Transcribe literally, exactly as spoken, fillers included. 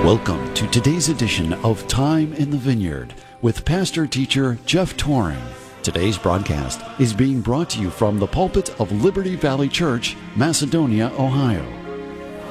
Welcome to today's edition of Time in the Vineyard with pastor-teacher Jeff Toring. Today's broadcast is being brought to you from the pulpit of Liberty Valley Church, Macedonia, Ohio.